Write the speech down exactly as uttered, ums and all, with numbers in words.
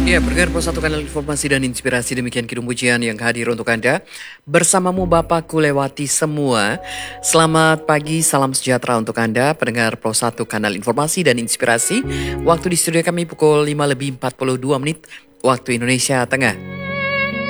Ya, pendengar Pro satu Kanal Informasi dan Inspirasi, demikian Kidung Pujian yang hadir untuk Anda. Bersamamu Bapakku lewati semua. Selamat pagi, salam sejahtera untuk Anda, pendengar Pro satu Kanal Informasi dan Inspirasi. Waktu di studio kami pukul lima lebih empat puluh dua menit, waktu Indonesia Tengah.